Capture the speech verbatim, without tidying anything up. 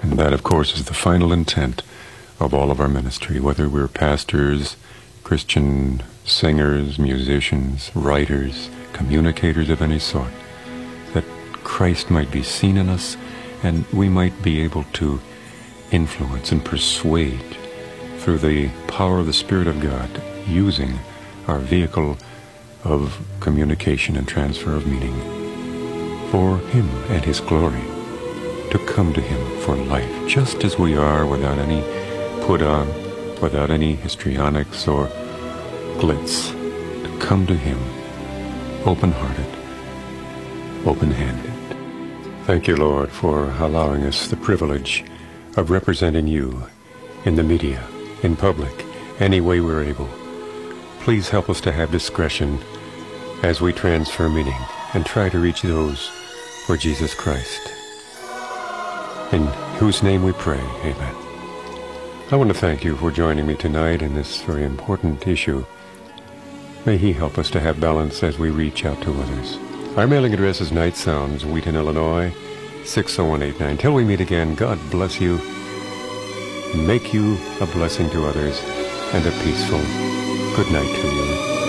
And that, of course, is the final intent of all of our ministry, whether we're pastors, Christian singers, musicians, writers, communicators of any sort, that Christ might be seen in us and we might be able to influence and persuade through the power of the Spirit of God, using our vehicle of communication and transfer of meaning for Him and His glory, to come to Him for life, just as we are, without any put on, without any histrionics or glitz, to come to Him open-hearted, open-handed. Thank you, Lord, for allowing us the privilege of representing you in the media, in public, any way we're able. Please help us to have discretion as we transfer meaning and try to reach those for Jesus Christ, in whose name we pray. Amen. I want to thank you for joining me tonight in this very important issue. May He help us to have balance as we reach out to others. Our mailing address is Night Sounds, Wheaton, Illinois, six oh one eight nine. Till we meet again, God bless you, make you a blessing to others, and a peaceful good night to you.